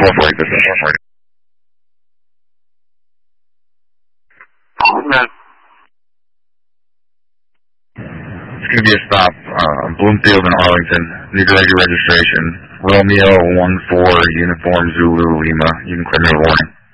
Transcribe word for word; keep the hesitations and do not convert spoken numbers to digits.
for it. This is for it. It's going to be a stop, uh, Bloomfield and Arlington. Need to regular registration. Romeo one four Uniform Zulu Lima. You can clear me a warning.